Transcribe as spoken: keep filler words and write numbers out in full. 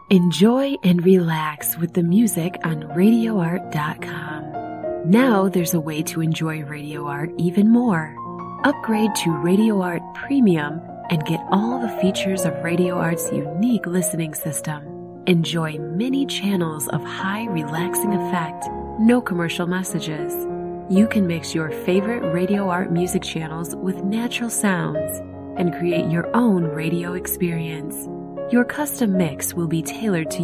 Enjoy and relax with the music on radio art dot com. Now there's a way to enjoy Radio Art even more. Upgrade to Radio Art Premium and get all the features of Radio Art's unique listening system. Enjoy many channels of high relaxing effect, no commercial messages. You can mix your favorite Radio Art music channels with natural sounds and create your own radio experience. Your custom mix will be tailored to